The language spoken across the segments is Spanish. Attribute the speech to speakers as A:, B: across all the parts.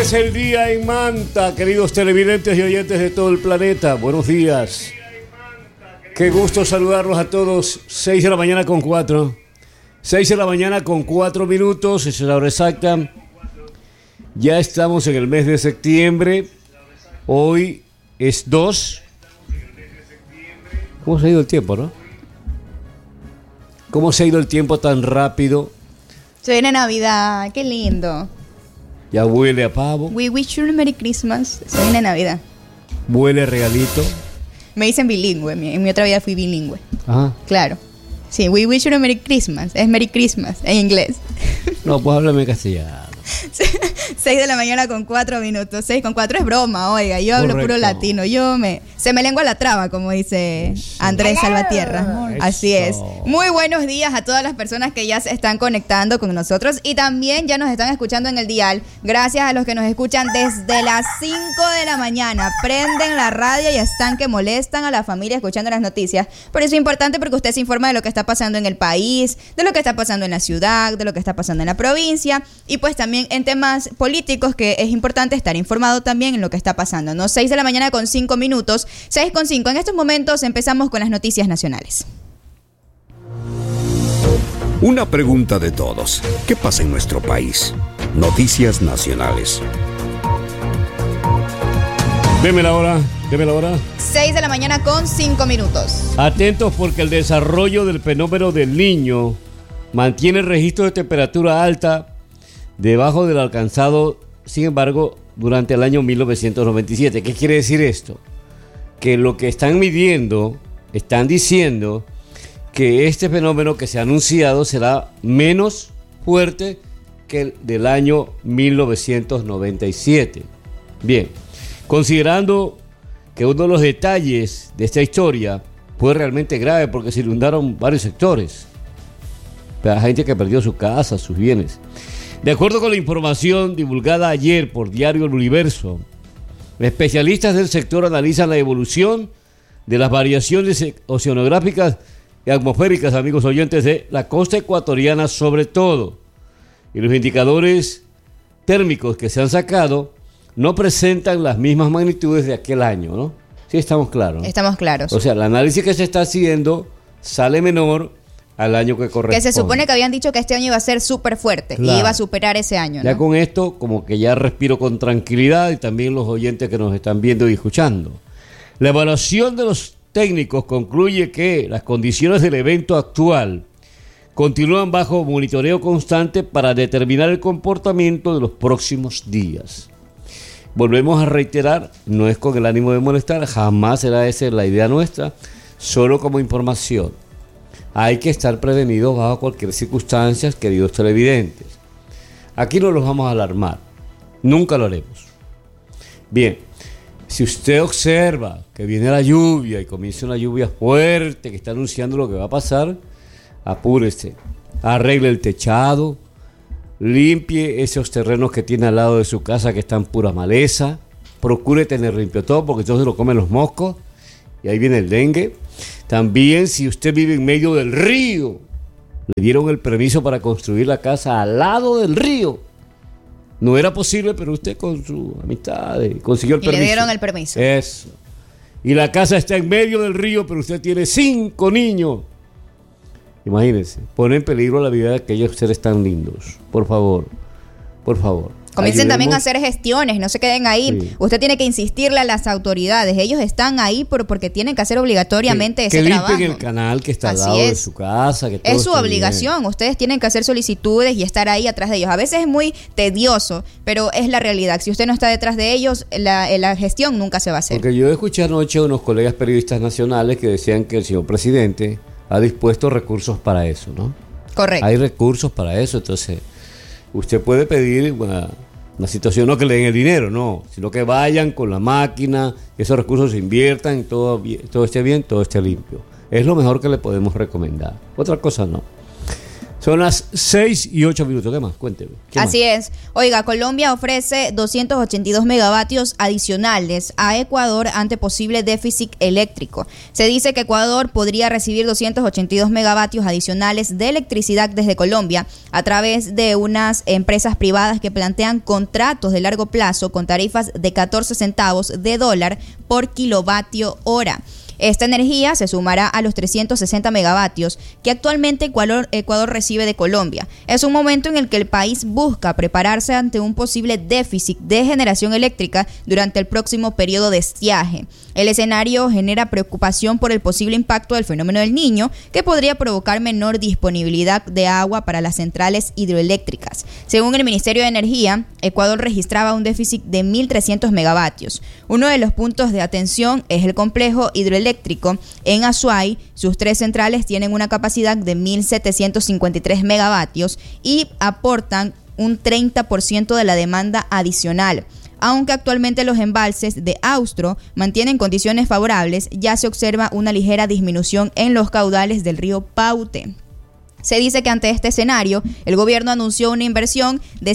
A: es el día en Manta, queridos televidentes y oyentes de todo el planeta. Buenos días. Qué gusto saludarlos a todos. 6 de la mañana con 4. 6 de la mañana con 4 minutos, esa es la hora exacta. Ya estamos en el mes de septiembre. Hoy es 2. ¿Cómo se ha ido el tiempo, no? ¿Cómo se ha ido el tiempo tan rápido?
B: Se viene Navidad, qué lindo.
A: Ya huele a pavo.
B: We wish you a Merry Christmas. Se viene Navidad.
A: Huele a regalito.
B: Me dicen bilingüe, en mi otra vida fui bilingüe.
A: Ajá.
B: Claro. Sí, we wish you a Merry Christmas. Es Merry Christmas en inglés.
A: No, pues háblame castellano.
B: 6 de la mañana con 4 minutos. 6 con 4 es broma, oiga. Yo hablo puro latino. Se me lengua la traba, como dice Andrés Salvatierra. Así es. Muy buenos días a todas las personas que ya se están conectando con nosotros y también ya nos están escuchando en el dial. Gracias a los que nos escuchan desde las 5 de la mañana. Prenden la radio y están que molestan a la familia escuchando las noticias. Pero eso es importante porque usted se informa de lo que está pasando en el país, de lo que está pasando en la ciudad, de lo que está pasando en la provincia y pues también en temas políticos que es importante estar informado también en lo que está pasando, ¿no? 6 de la mañana con 5 minutos, 6 con 5. En estos momentos empezamos con las noticias nacionales.
C: Una pregunta de todos. ¿Qué pasa en nuestro país? Noticias nacionales.
A: Deme la hora.
B: 6 de la mañana con 5 minutos.
A: Atentos porque el desarrollo del fenómeno del Niño mantiene el registro de temperatura alta debajo del alcanzado, sin embargo, durante el año 1997. ¿Qué quiere decir esto? Que lo que están midiendo, están diciendo que este fenómeno que se ha anunciado será menos fuerte que el del año 1997. Bien, considerando que uno de los detalles de esta historia fue realmente grave porque se inundaron varios sectores. La gente que perdió su casa, sus bienes. De acuerdo con la información divulgada ayer por Diario El Universo, especialistas del sector analizan la evolución de las variaciones oceanográficas y atmosféricas, amigos oyentes, de la costa ecuatoriana sobre todo. Y los indicadores térmicos que se han sacado no presentan las mismas magnitudes de aquel año, ¿no? Sí, estamos claros, ¿no?
B: Estamos claros.
A: O sea, el análisis que se está haciendo sale menor al año que corresponde.
B: Que se supone que habían dicho que este año iba a ser súper fuerte, claro, y iba a superar ese año, ¿no?
A: Ya con esto, como que ya respiro con tranquilidad y también los oyentes que nos están viendo y escuchando. La evaluación de los técnicos concluye que las condiciones del evento actual continúan bajo monitoreo constante para determinar el comportamiento de los próximos días. Volvemos a reiterar, no es con el ánimo de molestar, jamás será esa la idea nuestra, solo como información. Hay que estar prevenidos bajo cualquier circunstancia, queridos televidentes. Aquí no los vamos a alarmar, nunca lo haremos. Bien, si usted observa que viene la lluvia y comienza una lluvia fuerte que está anunciando lo que va a pasar, apúrese, arregle el techado, limpie esos terrenos que tiene al lado de su casa que están pura maleza, procure tener limpio todo porque entonces lo comen los moscos y ahí viene el dengue. También si usted vive en medio del río, le dieron el permiso para construir la casa al lado del río. No era posible, pero usted con su amistad consiguió el permiso.
B: Y le dieron el permiso.
A: Eso. Y la casa está en medio del río, pero usted tiene 5 niños. Imagínense, pone en peligro la vida de aquellos seres tan lindos. Por favor, por favor.
B: Comiencen
A: ayudemos.
B: también a hacer gestiones, no se queden ahí. Sí. Usted tiene que insistirle a las autoridades. Ellos están ahí porque tienen que hacer obligatoriamente ese trabajo.
A: Que limpien el canal que está al lado de su casa. Que todo
B: es su obligación. Bien. Ustedes tienen que hacer solicitudes y estar ahí atrás de ellos. A veces es muy tedioso, pero es la realidad. Si usted no está detrás de ellos, la gestión nunca se va a hacer.
A: Porque yo escuché anoche a unos colegas periodistas nacionales que decían que el señor presidente ha dispuesto recursos para eso, ¿no?
B: Correcto.
A: Hay recursos para eso, entonces usted puede pedir una situación, no que le den el dinero, no, sino que vayan con la máquina, que esos recursos se inviertan, todo esté bien, todo esté limpio. Es lo mejor que le podemos recomendar. Otra cosa no. Son las 6:08. ¿Qué más? Cuénteme.
B: Así es. Oiga, Colombia ofrece 282 megavatios adicionales a Ecuador ante posible déficit eléctrico. Se dice que Ecuador podría recibir 282 megavatios adicionales de electricidad desde Colombia a través de unas empresas privadas que plantean contratos de largo plazo con tarifas de 14 centavos de dólar por kilovatio hora. Esta energía se sumará a los 360 megavatios que actualmente Ecuador recibe de Colombia. Es un momento en el que el país busca prepararse ante un posible déficit de generación eléctrica durante el próximo periodo de estiaje. El escenario genera preocupación por el posible impacto del fenómeno del Niño, que podría provocar menor disponibilidad de agua para las centrales hidroeléctricas. Según el Ministerio de Energía, Ecuador registraba un déficit de 1.300 megavatios. Uno de los puntos de atención es el complejo hidroeléctrico en Azuay. Sus 3 centrales tienen una capacidad de 1.753 megavatios y aportan un 30% de la demanda adicional. Aunque actualmente los embalses de Austro mantienen condiciones favorables, ya se observa una ligera disminución en los caudales del río Paute. Se dice que ante este escenario, el gobierno anunció una inversión de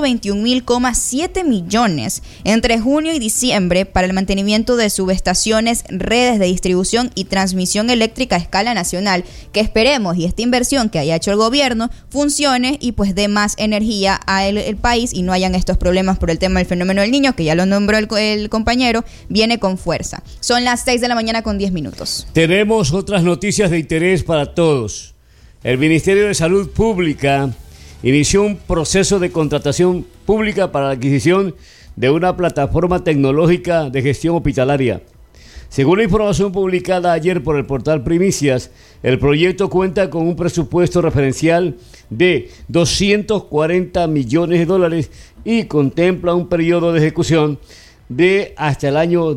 B: 121.7 millones entre junio y diciembre para el mantenimiento de subestaciones, redes de distribución y transmisión eléctrica a escala nacional, que esperemos y esta inversión que haya hecho el gobierno funcione y pues dé más energía al país y no hayan estos problemas por el tema del fenómeno del Niño, que ya lo nombró el compañero, viene con fuerza. Son las 6:10 a.m.
A: Tenemos otras noticias de interés para todos. El Ministerio de Salud Pública inició un proceso de contratación pública para la adquisición de una plataforma tecnológica de gestión hospitalaria. Según la información publicada ayer por el portal Primicias, el proyecto cuenta con un presupuesto referencial de $240 millones y contempla un periodo de ejecución de hasta el año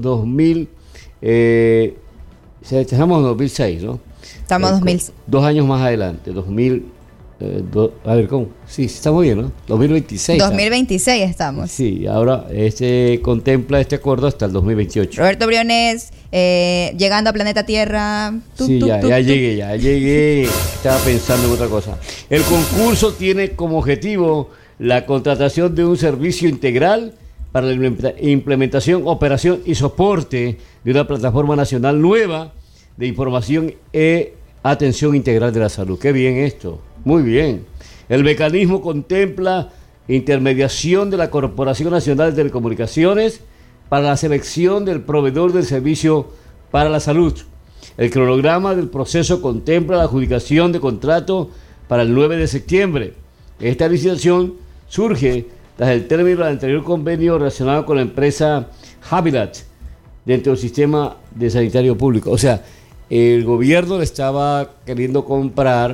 A: 2006, ¿no?
B: Estamos 2000.
A: 2 años más adelante, 2000. A ver, ¿cómo? Sí, estamos bien, ¿no? 2026.
B: 2026 estamos.
A: Sí, ahora contempla este acuerdo hasta el 2028.
B: Roberto Briones, llegando a Planeta Tierra.
A: Ya llegué. Estaba pensando en otra cosa. El concurso tiene como objetivo la contratación de un servicio integral para la implementación, operación y soporte de una plataforma nacional nueva de información e atención integral de la salud. Qué bien esto, muy bien. El mecanismo contempla intermediación de la Corporación Nacional de Telecomunicaciones para la selección del proveedor del servicio para la salud. El cronograma del proceso contempla la adjudicación de contrato para el 9 de septiembre. Esta licitación surge tras el término del anterior convenio relacionado con la empresa Habitat dentro del sistema de sanitario público. O sea, el gobierno le estaba queriendo comprar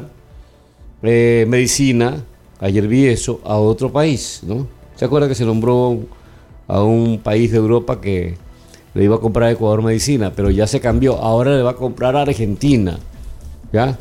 A: medicina, ayer vi eso, a otro país, ¿no? ¿Se acuerda que se nombró a un país de Europa que le iba a comprar a Ecuador medicina? Pero ya se cambió, ahora le va a comprar a Argentina, ¿ya?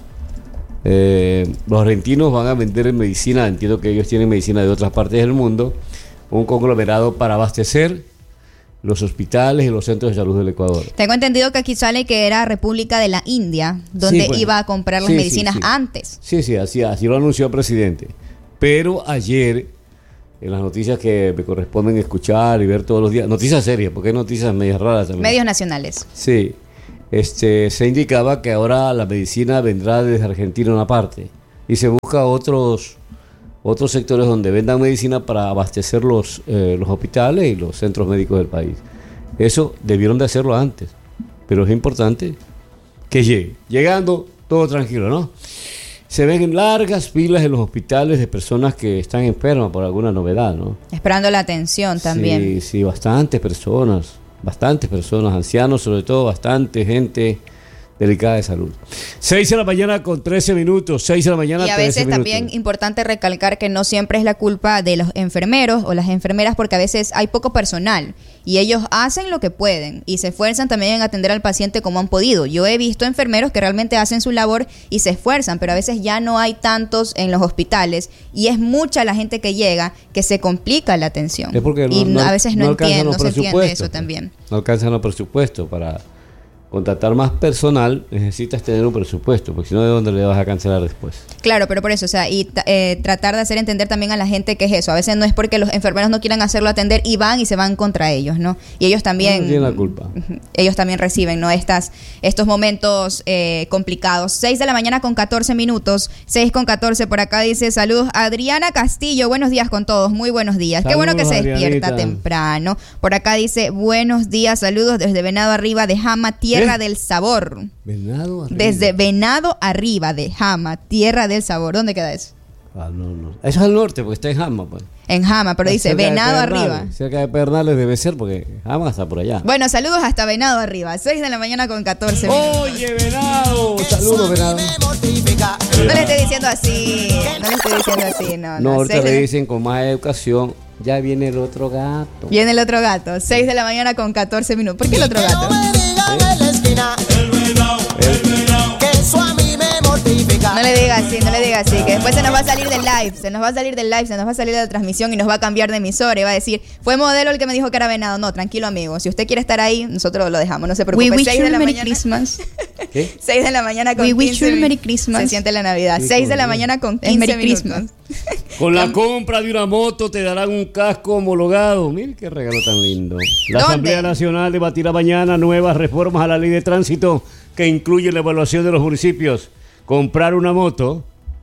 A: Los argentinos van a vender medicina, entiendo que ellos tienen medicina de otras partes del mundo, un conglomerado para abastecer los hospitales y los centros de salud del Ecuador.
B: Tengo entendido que aquí sale que era República de la India, donde iba a comprar las medicinas antes.
A: Sí, así lo anunció el presidente. Pero ayer, en las noticias que me corresponden escuchar y ver todos los días, noticias serias, porque hay noticias medias raras también.
B: Medios nacionales.
A: Sí, se indicaba que ahora la medicina vendrá desde Argentina una parte y se busca otros sectores donde vendan medicina para abastecer los hospitales y los centros médicos del país. Eso debieron de hacerlo antes, pero es importante que llegue. Llegando, todo tranquilo, ¿no? Se ven largas filas en los hospitales de personas que están enfermas por alguna novedad, ¿no?
B: Esperando la atención también.
A: Sí, bastantes personas, ancianos sobre todo, bastante gente delicada de salud. 6:13 a.m. 6:13
B: Y a veces también importante recalcar que no siempre es la culpa de los enfermeros o las enfermeras, porque a veces hay poco personal y ellos hacen lo que pueden y se esfuerzan también en atender al paciente como han podido. Yo he visto enfermeros que realmente hacen su labor y se esfuerzan, pero a veces ya no hay tantos en los hospitales y es mucha la gente que llega que se complica la atención.
A: Es porque
B: a veces no se entiende eso también.
A: No alcanzan los presupuestos contratar más personal, necesitas tener un presupuesto, porque si no, ¿de dónde le vas a cancelar después?
B: Claro, pero por eso, o sea, y tratar de hacer entender también a la gente que es eso. A veces no es porque los enfermeros no quieran hacerlo atender y van y se van contra ellos, ¿no? Y ellos también...
A: No tienen la culpa.
B: Ellos también reciben, ¿no? Estos momentos complicados. 6 de la mañana con 14 minutos, 6 con 14 por acá dice, saludos. Adriana Castillo, buenos días con todos, muy buenos días.
A: Saludos,
B: qué bueno que se
A: Adrianita.
B: despierta temprano. Por acá dice, buenos días, saludos desde Venado Arriba de Jama, Tierra del Sabor.
A: Venado Arriba.
B: Desde Venado Arriba de Jama, Tierra del Sabor. ¿Dónde queda eso?
A: No. Eso es al norte, porque está en Jama, pues.
B: En Jama, pero dice
A: Cerca de
B: Venado
A: Pedernales.
B: Arriba.
A: Cerca de Pedernales debe ser, porque Jama está por allá.
B: Bueno, saludos hasta Venado Arriba, 6 de la mañana con 14 minutos.
A: Oye, Venado, saludos, Venado.
B: No le estoy diciendo así, no.
A: Ahorita le dicen con más educación, ya viene el otro gato.
B: Viene el otro gato, 6 de la mañana con 14 minutos. ¿Por qué el otro gato? No le diga así, que después se nos va a salir del live, se nos va a salir de la transmisión y nos va a cambiar de emisora y va a decir, fue Modelo el que me dijo que era Venado. No, tranquilo amigo, si usted quiere estar ahí, nosotros lo dejamos, no se preocupe.
D: We wish
B: 6
D: you
B: de la
D: Merry
B: mañana.
D: Christmas.
A: ¿Qué?
B: 6 de la mañana con
D: We
B: 15
D: wish you
B: minutos.
D: Merry Christmas.
B: Se siente la Navidad.
A: Sí,
B: 6 de la
A: con-
B: mañana con
D: Es
B: 15
D: Merry
B: minutos.
D: Christmas.
A: Con la compra de una moto te darán un casco homologado. Mire qué regalo tan lindo. La
B: ¿Dónde?
A: Asamblea Nacional debatirá mañana nuevas reformas a la ley de tránsito que incluyen la evaluación de los municipios. Comprar una moto,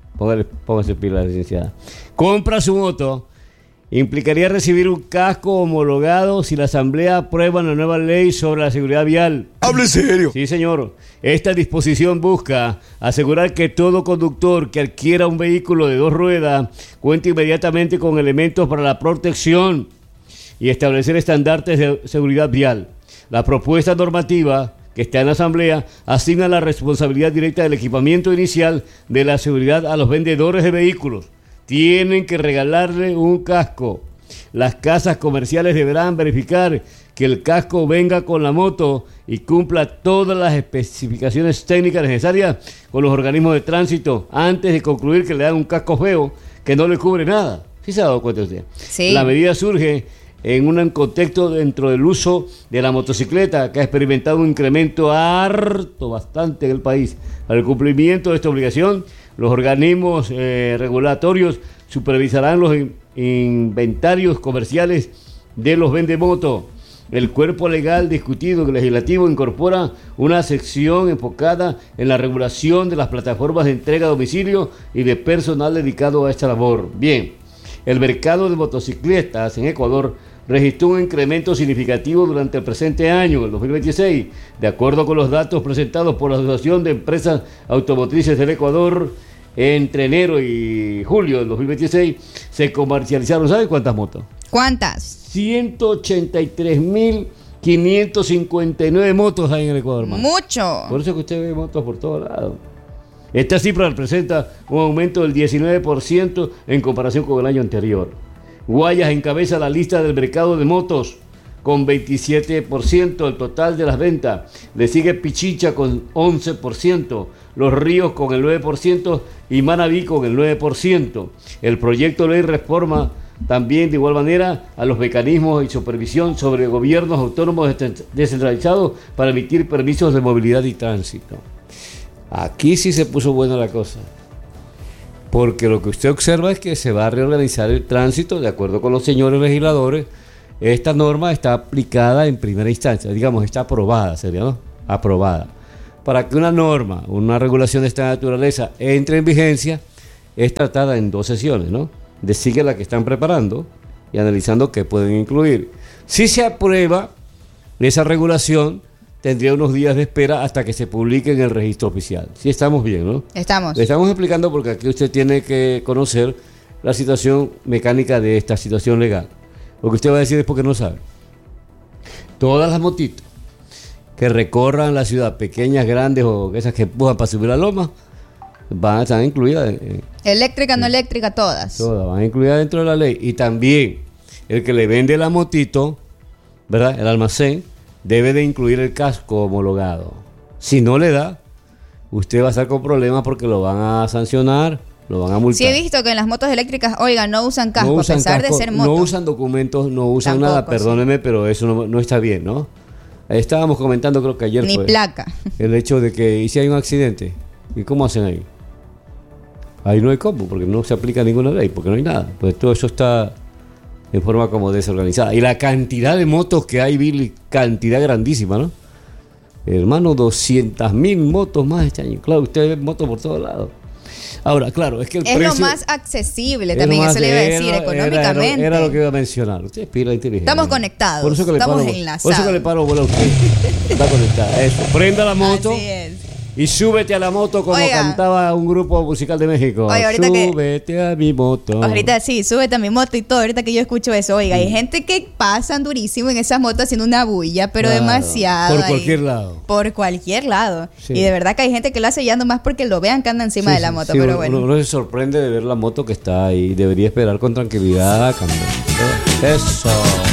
A: póngase pila, licenciada. Compra su moto implicaría recibir un casco homologado si la Asamblea aprueba una nueva ley sobre la seguridad vial.
C: Hable serio.
A: Sí, señor. Esta disposición busca asegurar que todo conductor que adquiera un vehículo de 2 ruedas cuente inmediatamente con elementos para la protección y establecer estandartes de seguridad vial. La propuesta normativa que está en la Asamblea asigna la responsabilidad directa del equipamiento inicial de la seguridad a los vendedores de vehículos. Tienen que regalarle un casco. Las casas comerciales deberán verificar que el casco venga con la moto y cumpla todas las especificaciones técnicas necesarias con los organismos de tránsito antes de concluir que le dan un casco feo que no le cubre nada. ¿Sí se ha dado cuenta usted?
B: Sí.
A: La medida surge en un contexto dentro del uso de la motocicleta, que ha experimentado un incremento bastante en el país. Al cumplimiento de esta obligación, los organismos regulatorios supervisarán los inventarios comerciales de los vendemotos. El cuerpo legal discutido en el legislativo incorpora una sección enfocada en la regulación de las plataformas de entrega a domicilio y de personal dedicado a esta labor. Bien, el mercado de motocicletas en Ecuador registró un incremento significativo durante el presente año, el 2026, de acuerdo con los datos presentados por la Asociación de Empresas Automotrices del Ecuador. Entre enero y julio del 2026 se comercializaron, ¿sabe cuántas motos?
B: ¿Cuántas?
A: 183.559 motos hay en el Ecuador, hermano.
B: Mucho.
A: Por eso es que usted ve motos por todos lados. Esta cifra representa un aumento del 19% en comparación con el año anterior. Guayas encabeza la lista del mercado de motos con 27% del total de las ventas. Le sigue Pichicha con 11%, Los Ríos con el 9% y Manabí con el 9%. El proyecto de ley reforma también de igual manera a los mecanismos y supervisión sobre gobiernos autónomos descentralizados para emitir permisos de movilidad y tránsito. Aquí sí se puso buena la cosa, porque lo que usted observa es que se va a reorganizar el tránsito de acuerdo con los señores legisladores. Esta norma está aplicada en primera instancia, digamos, está aprobada, sería, ¿no? Aprobada. Para que una norma, una regulación de esta naturaleza entre en vigencia, es tratada en 2 sesiones, ¿no? Sigue la que están preparando y analizando qué pueden incluir. Si se aprueba esa regulación, tendría unos días de espera hasta que se publique en el registro oficial. Sí, estamos bien, ¿no?
B: Estamos.
A: Le estamos explicando porque aquí usted tiene que conocer la situación mecánica de esta situación legal. Lo que usted va a decir es porque no sabe. Todas las motitos que recorran la ciudad, pequeñas, grandes o esas que empujan para subir la loma, van a estar incluidas.
B: Eléctrica, no eléctrica, todas.
A: Todas van incluidas dentro de la ley. Y también el que le vende la motito, ¿verdad? El almacén, debe de incluir el casco homologado. Si no le da, usted va a estar con problemas porque lo van a sancionar, lo van a multar.
B: Sí, he visto que en las motos eléctricas, oiga, no usan casco, a pesar de ser moto.
A: No usan documentos, no usan
B: Tampoco,
A: nada, perdóneme, pero eso no está bien, ¿no? Estábamos comentando, creo que ayer.
B: Ni placa.
A: El hecho de que, ¿y si hay un accidente? ¿Y cómo hacen ahí? Ahí no hay cómo, porque no se aplica ninguna ley, porque no hay nada. Pues todo eso está en forma como desorganizada. Y la cantidad de motos que hay, Billy, cantidad grandísima, ¿no? Hermano, 200.000 motos más este año. Claro, usted ve motos por todos lados. Ahora, claro, es que el precio...
B: Es lo más accesible también, eso le iba a decir, económicamente.
A: Era lo que iba a mencionar. Usted es pila inteligente.
B: Estamos conectados,
A: por eso que
B: estamos
A: enlazados. Por eso que le paro bola a usted. Está conectada. Eso. Prenda la moto.
B: Así es.
A: Y súbete a la moto como cantaba un grupo musical de México.
B: Oiga,
A: súbete a mi moto.
B: Ahorita sí, súbete a mi moto y todo. Ahorita que yo escucho eso, oiga, hay gente que pasan durísimo en esas motos haciendo una bulla, pero demasiado.
A: Por cualquier lado.
B: Por cualquier lado.
A: Sí.
B: Y de verdad que hay gente que lo hace ya nomás porque lo vean que anda encima de la moto, pero bueno.
A: Uno se sorprende de ver la moto que está ahí. Debería esperar con tranquilidad. Eso.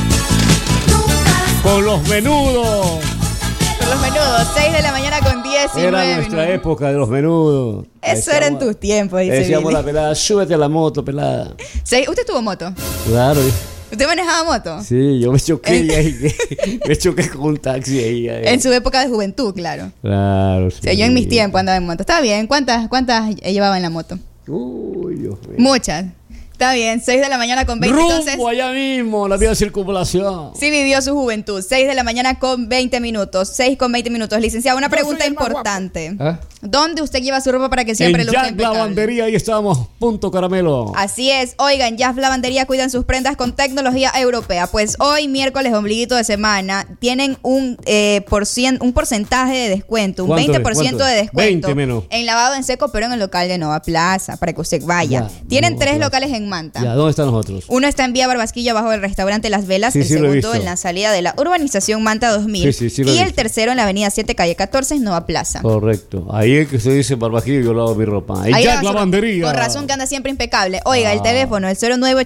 A: Con los menudos.
B: Los menudos, 6 de la mañana con 19
A: Era nuestra época de los menudos.
B: Eso era en tus tiempos, dice
A: decíamos
B: Billy.
A: La pelada, súbete a la moto, pelada.
B: ¿Usted tuvo moto?
A: Claro.
B: ¿Usted manejaba moto?
A: Sí, yo me choqué me choqué con un taxi ahí.
B: En su época de juventud, claro.
A: Claro, sí.
B: O sea, yo en mis tiempos andaba en moto. Está bien, ¿cuántas llevaba en la moto?
A: Uy, Dios mío.
B: Muchas. Está bien, 6 de la mañana con 20.
A: Rumbo
B: Entonces,
A: allá mismo, la vía de circunvalación.
B: Sí vivió su juventud. 6 de la mañana con 20 minutos. 6 con 20 minutos. Licenciado, una pregunta importante. ¿Dónde usted lleva su ropa para que siempre luzca impecable?
A: En Jack Lavandería, ahí estamos, punto caramelo.
B: Así es. Oigan, Jack Lavandería cuidan sus prendas con tecnología europea. Pues hoy, miércoles, ombliguito de semana, tienen un porcentaje de descuento, un 20% de descuento.
A: 20 menos.
B: En lavado en seco, pero en el local de Nova Plaza, para que usted vaya. Tienen 3 locales en Manta.
A: Ya, ¿dónde están los otros?
B: Uno está en Vía Barbasquilla, bajo el restaurante Las Velas.
A: Sí,
B: el
A: sí,
B: segundo en la salida de la urbanización Manta 2000.
A: Sí,
B: y el tercero en la avenida 7, calle 14, en Nova Plaza.
A: Correcto. Ahí es que se dice Barbajillo, yo lavo mi ropa. Ahí Jack Lavandería.
B: Con razón que anda siempre impecable. Oiga, el teléfono, el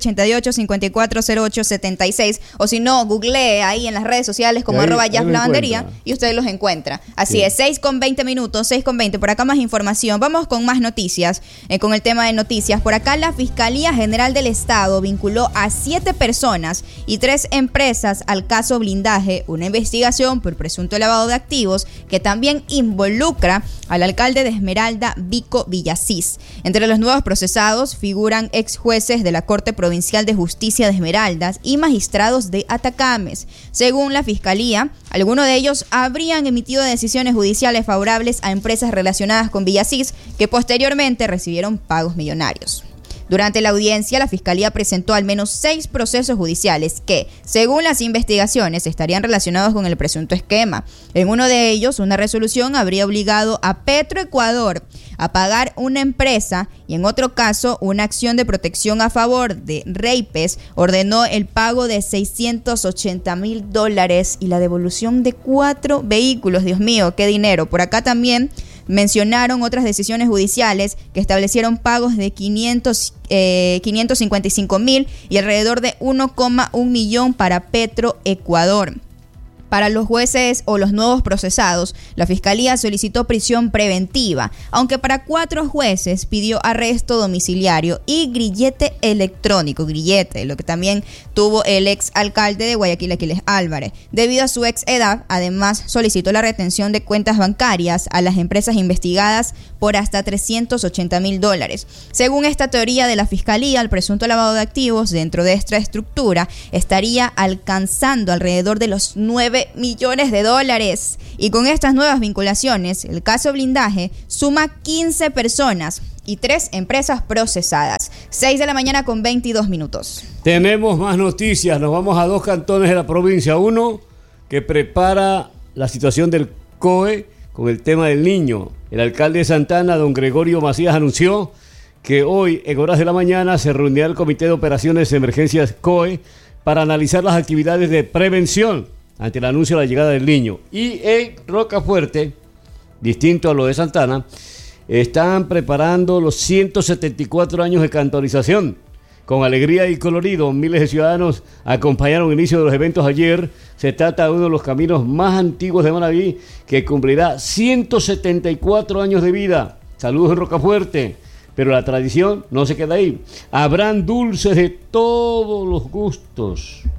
B: 0988-540876. O si no, googlee ahí en las redes sociales como @Jack Lavandería y usted los encuentra. Así es, 6 con 20 minutos, 6 con 20. Por acá más información. Vamos con más noticias, con el tema de noticias. Por acá la Fiscalía General del Estado vinculó a 7 personas y 3 empresas al caso Blindaje, una investigación por presunto lavado de activos que también involucra al alcalde de Esmeralda, Vico Villasís. Entre los nuevos procesados figuran ex jueces de la Corte Provincial de Justicia de Esmeraldas y magistrados de Atacames. Según la Fiscalía, algunos de ellos habrían emitido decisiones judiciales favorables a empresas relacionadas con Villasís que posteriormente recibieron pagos millonarios. Durante la audiencia, la Fiscalía presentó al menos 6 procesos judiciales que, según las investigaciones, estarían relacionados con el presunto esquema. En uno de ellos, una resolución habría obligado a Petroecuador a pagar una empresa y en otro caso, una acción de protección a favor de Reipes ordenó el pago de $680,000 y la devolución de 4 vehículos. Dios mío, qué dinero. Por acá también mencionaron otras decisiones judiciales que establecieron pagos de 555,000 y alrededor de 1,1 millón para Petroecuador. Para los jueces o los nuevos procesados, la Fiscalía solicitó prisión preventiva, aunque para 4 jueces pidió arresto domiciliario y grillete electrónico, lo que también tuvo el ex alcalde de Guayaquil, Aquiles Álvarez. Debido a su ex edad, además solicitó la retención de cuentas bancarias a las empresas investigadas por hasta $380,000. Según esta teoría de la Fiscalía, el presunto lavado de activos dentro de esta estructura estaría alcanzando alrededor de los $9 millones. Y con estas nuevas vinculaciones, el caso Blindaje suma 15 personas y 3 empresas procesadas. 6 de la mañana con 22 minutos.
A: Tenemos más noticias. Nos vamos a 2 cantones de la provincia. Uno que prepara la situación del COE con el tema del niño. El alcalde de Santana, don Gregorio Macías, anunció que hoy, en horas de la mañana, se reunirá el Comité de Operaciones de Emergencias COE para analizar las actividades de prevención ante el anuncio de la llegada del niño. Y en Rocafuerte, distinto a lo de Santana, están preparando los 174 años de cantonización. Con alegría y colorido, miles de ciudadanos acompañaron el inicio de los eventos ayer. Se trata de uno de los caminos más antiguos de Manaví, que cumplirá 174 años de vida. Saludos en Rocafuerte. Pero la tradición no se queda ahí. Habrán dulces de todos los gustos.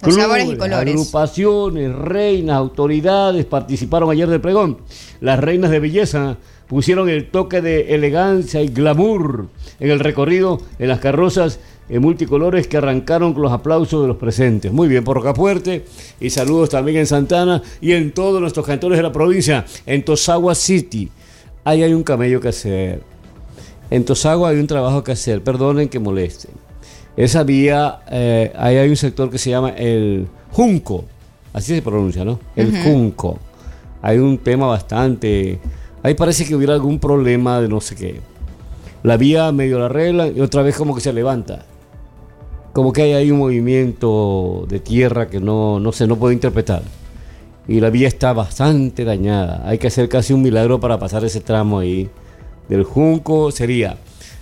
B: Los sabores y colores.
A: Agrupaciones, reinas, autoridades participaron ayer del pregón. Las reinas de belleza pusieron el toque de elegancia y glamour en el recorrido en las carrozas multicolores que arrancaron con los aplausos de los presentes. Muy bien, por Rocafuerte, y saludos también en Santana y en todos nuestros cantores de la provincia. En Tosagua City, ahí hay un camello que hacer. En Tosagua hay un trabajo que hacer, perdonen que molesten. Esa vía, ahí hay un sector que se llama el Junco, así se pronuncia, ¿no? El Junco. Hay un tema bastante... Ahí parece que hubiera algún problema de no sé qué. La vía medio la arregla y otra vez como que se levanta. Como que hay ahí un movimiento de tierra que no puede interpretar. Y la vía está bastante dañada. Hay que hacer casi un milagro para pasar ese tramo ahí. Del Junco sería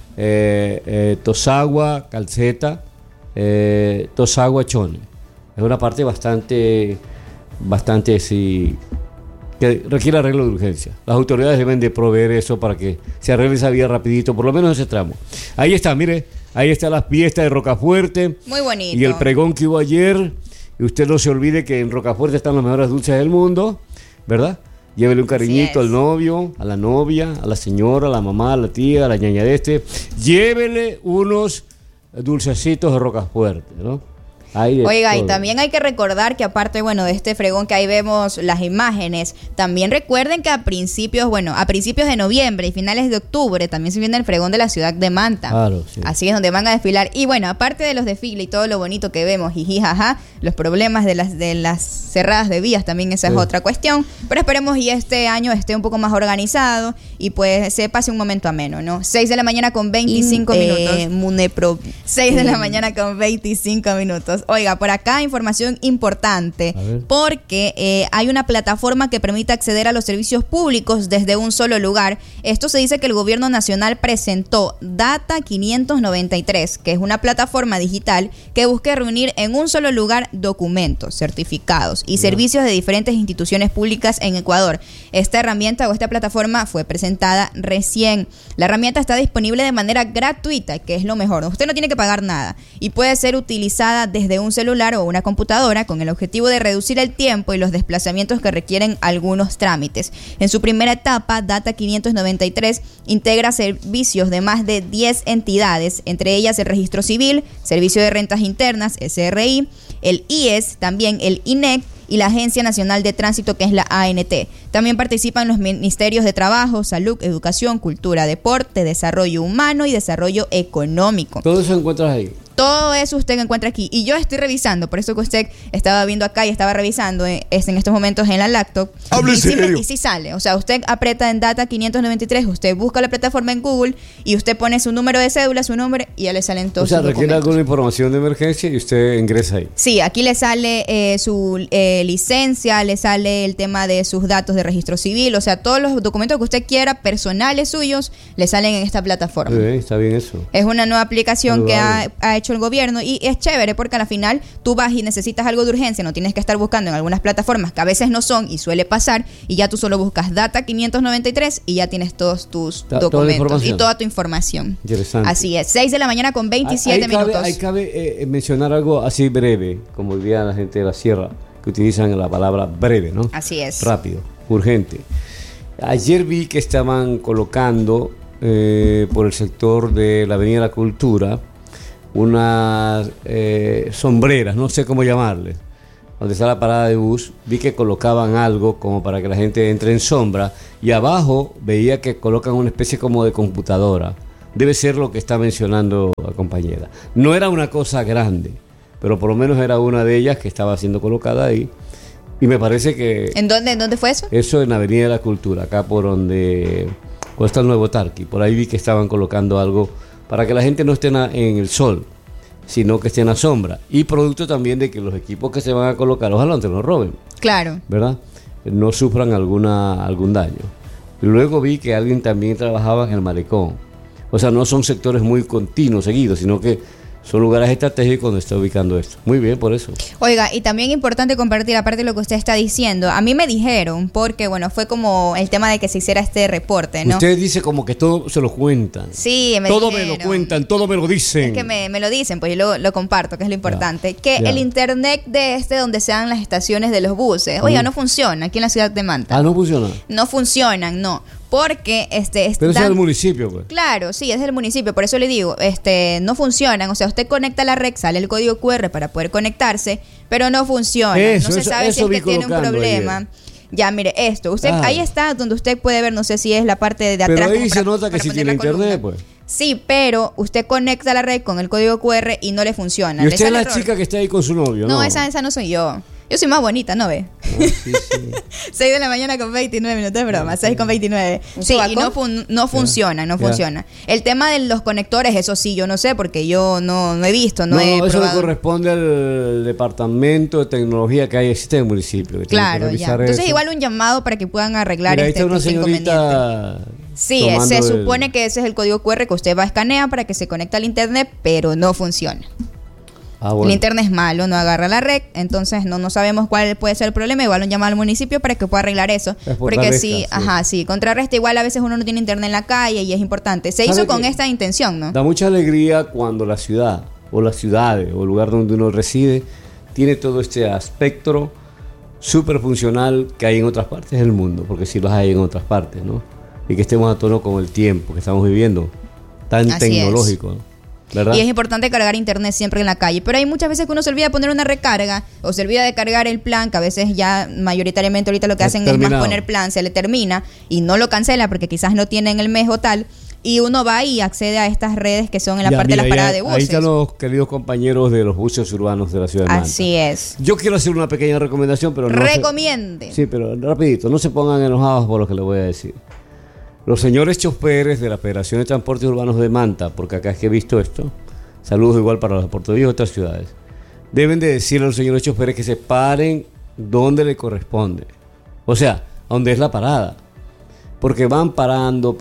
A: Tosagua, Calceta, Tosagua, Chone. Es una parte bastante sí, que requiere arreglo de urgencia. Las autoridades deben de proveer eso para que se arregle esa vía rapidito, por lo menos ese tramo. Ahí está, mire, ahí está la fiesta de Rocafuerte.
B: Muy bonito.
A: Y el pregón que hubo ayer. Y usted no se olvide que en Rocafuerte están los mejores dulces del mundo, ¿verdad? Llévele un cariñito al novio, a la novia, a la señora, a la mamá, a la tía, a la ñaña de este. Llévele unos dulcecitos de Rocafuerte, ¿no?
B: Oiga, y también hay que recordar que aparte, bueno, de este fregón que ahí vemos las imágenes, también recuerden que a principios de noviembre y finales de octubre también se viene el fregón de la ciudad de Manta.
A: Claro, sí.
B: Así es donde van a desfilar. Y bueno, aparte de los desfiles y todo lo bonito que vemos, jiji, jaja, los problemas de las cerradas de vías también, esa es otra cuestión. Pero esperemos y este año esté un poco más organizado y pues se pase un momento ameno, ¿no? 6 de la mañana con 25 minutos.
D: Munepro.
B: 6 de la mañana con 25 minutos. Oiga, por acá información importante, porque hay una plataforma que permite acceder a los servicios públicos desde un solo lugar. Esto se dice que el gobierno nacional presentó Data 593, que es una plataforma digital que busca reunir en un solo lugar documentos, certificados y servicios de diferentes instituciones públicas en Ecuador. Esta herramienta o esta plataforma fue presentada recién. La herramienta está disponible de manera gratuita, que es lo mejor. Usted no tiene que pagar nada y puede ser utilizada desde un celular o una computadora con el objetivo de reducir el tiempo y los desplazamientos que requieren algunos trámites. En su primera etapa, Data 593 integra servicios de más de 10 entidades, entre ellas el Registro Civil, Servicio de Rentas Internas, SRI, el IES, también el INEC, y la Agencia Nacional de Tránsito, que es la ANT. También participan los ministerios de Trabajo, Salud, Educación, Cultura, Deporte, Desarrollo Humano y Desarrollo Económico.
A: Todo eso encuentras ahí.
B: Todo eso usted encuentra aquí. Y yo estoy revisando, por eso que usted estaba viendo acá y estaba revisando en estos momentos en la laptop.
C: ¡Hable serio!
B: Y sí sale. O sea, usted aprieta en Data 593, usted busca la plataforma en Google y usted pone su número de cédula, su nombre y ya le salen todos sus documentos.
A: Requiere alguna información de emergencia y usted ingresa ahí.
B: Sí, aquí le sale su licencia, le sale el tema de sus datos de registro civil, o sea, todos los documentos que usted quiera, personales suyos, le salen en esta plataforma.
A: Está bien eso.
B: Es una nueva aplicación que ha hecho el gobierno y es chévere porque a la final tú vas y necesitas algo de urgencia, no tienes que estar buscando en algunas plataformas que a veces no son y suele pasar, y ya tú solo buscas Data 593 y ya tienes todos tus documentos y toda tu información.
A: Interesante.
B: Así es, 6 de la mañana con 27 minutos.
A: Ahí cabe mencionar algo así breve, como diría la gente de la sierra, que utilizan la palabra breve, ¿no?
B: Así es.
A: Rápido, urgente. Ayer vi que estaban colocando por el sector de la Avenida de la Cultura unas sombreras, no sé cómo llamarle, donde está la parada de bus. Vi que colocaban algo como para que la gente entre en sombra, y abajo veía que colocan una especie como de computadora. Debe ser lo que está mencionando la compañera. No era una cosa grande, pero por lo menos era una de ellas que estaba siendo colocada ahí. Y me parece que...
B: ¿En dónde fue eso?
A: Eso en la Avenida de la Cultura, acá por donde está el Nuevo Tarqui. Por ahí vi que estaban colocando algo para que la gente no esté en el sol, sino que esté en la sombra. Y producto también de que los equipos que se van a colocar, ojalá no te los roben.
B: Claro.
A: ¿Verdad? No sufran algún daño. Y luego vi que alguien también trabajaba en el malecón. O sea, no son sectores muy continuos, seguidos, sino que Son lugares estratégicos donde está ubicando esto. Muy bien, por eso.
B: Oiga, y también importante compartir, aparte de lo que usted está diciendo, a mí me dijeron, porque bueno, fue como el tema de que se hiciera este reporte, ¿no?
A: Usted dice como que todo se lo cuentan.
B: Sí,
A: todo dijeron. Me lo cuentan, todo me lo dicen.
B: Es que me lo dicen, pues yo lo comparto, que es lo importante. Que el internet de donde sean las estaciones de los buses, oiga, no funciona aquí en la ciudad de Manta.
A: Ah, ¿no funciona?
B: No funcionan, no. Porque
A: pero es del municipio, pues.
B: Claro, sí, es del municipio, por eso le digo, no funcionan, o sea, usted conecta la red, sale el código QR para poder conectarse, pero no funciona, no se sabe si es que tiene un problema. Ayer. Ya, mire, esto, usted ahí está donde usted puede ver, no sé si es la parte de atrás.
A: Pero ahí se nota que sí tiene internet, pues.
B: Sí, pero usted conecta la red con el código QR y no le funciona.
A: ¿Y usted es la chica que está ahí con su novio?
B: No, esa no soy yo. Yo soy más bonita, ¿no ve?
A: Sí, sí.
B: 6 de la mañana con 29 minutos, es broma, 6 con 29. Sí, y no funciona. El tema de los conectores, eso sí, yo no sé, porque yo no he visto, no he
A: eso
B: probado.
A: le corresponde al departamento de tecnología que existe en el municipio.
B: Claro, ya. Entonces igual un llamado para que puedan arreglar
A: este inconveniente.
B: Sí, se supone que ese es el código QR que usted va a escanear para que se conecte al internet, pero no funciona. Bueno. El internet es malo, no agarra la red, entonces no sabemos cuál puede ser el problema. Igual un llamado al municipio para que pueda arreglar eso. Porque sí, contrarresta. Igual a veces uno no tiene internet en la calle y es importante. Se hizo con esta intención, ¿no?
A: Da mucha alegría cuando la ciudad o las ciudades o el lugar donde uno reside tiene todo este aspecto súper funcional que hay en otras partes del mundo, porque sí los hay en otras partes, ¿no? Y que estemos a tono con el tiempo que estamos viviendo, tan tecnológico, ¿no? ¿Verdad?
B: Y es importante cargar internet siempre en la calle, pero hay muchas veces que uno se olvida de poner una recarga o se olvida de cargar el plan, que a veces ya mayoritariamente ahorita lo que hacen es más poner plan, se le termina y no lo cancela porque quizás no tienen el mes o tal, y uno va y accede a estas redes que son en la parte de las paradas de buses.
A: Ahí están los queridos compañeros de los buses urbanos de la ciudad de Manta.
B: Así es.
A: Yo quiero hacer una pequeña recomendación, pero no
B: recomiende.
A: Sí, pero rapidito, no se pongan enojados por lo que les voy a decir. Los señores choferes de la Federación de Transportes Urbanos de Manta, porque acá es que he visto esto, saludos igual para los de Puerto Viejo y otras ciudades, deben de decirle a los señores choferes que se paren donde le corresponde. O sea, donde es la parada. Porque van parando.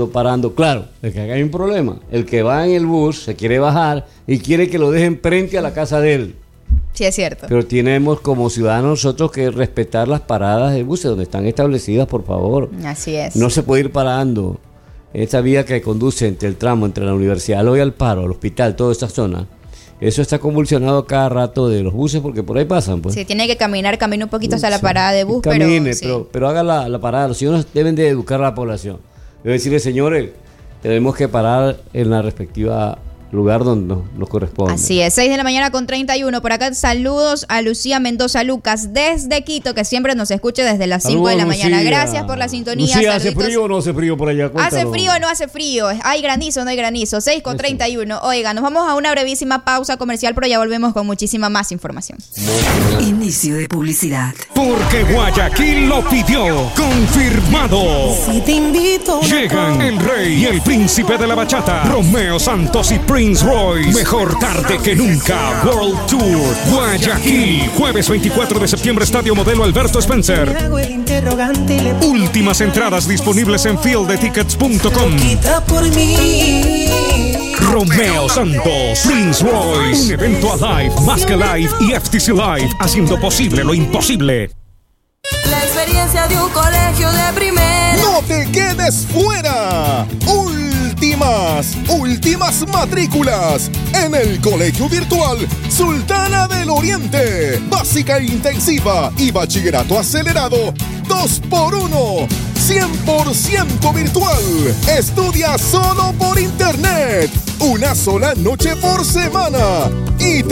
A: Claro, es que acá hay un problema. El que va en el bus se quiere bajar y quiere que lo dejen frente a la casa de él.
B: Sí, es cierto.
A: Pero tenemos como ciudadanos nosotros que respetar las paradas de buses donde están establecidas, por favor.
B: Así es.
A: No se puede ir parando en esta vía que conduce entre el tramo, entre la Universidad Eloy al Paro, al hospital, toda esta zona. Eso está convulsionado cada rato de los buses porque por ahí pasan, pues.
B: Sí, tiene que camina un poquito hasta la parada de bus,
A: pero haga la parada. Los señores deben de educar a la población. Deben decirle, señores, tenemos que parar en la respectiva lugar donde nos corresponde.
B: Así es, 6 de la mañana con 31. Por acá saludos a Lucía Mendoza Lucas desde Quito, que siempre nos escucha desde las 5 de la mañana. Gracias por la sintonía.
A: Lucía, ¿hace frío o no hace frío por allá? Cuéntalo.
B: ¿Hace frío o no hace frío? ¿Hay granizo o no hay granizo? 6 con 31. Oiga, nos vamos a una brevísima pausa comercial, pero ya volvemos con muchísima más información.
D: Inicio de publicidad.
C: Porque Guayaquil lo pidió. Confirmado.
E: Si te invito.
C: Llegan el rey y el príncipe de la bachata, Romeo Santos y Prince Royce. Mejor tarde que nunca. World Tour Guayaquil. Jueves 24 de septiembre, Estadio Modelo Alberto Spencer. Últimas entradas disponibles en fieldetickets.com. Romeo Santos, Prince Royce. Un evento Alive, más que Live y FTC Live, haciendo posible lo imposible.
E: La experiencia de un colegio de primera.
F: ¡No te quedes fuera! Últimas matrículas en el Colegio Virtual Sultana del Oriente. Básica intensiva y bachillerato acelerado 2x1. 100% virtual. Estudia solo por internet. Una sola noche por semana. Y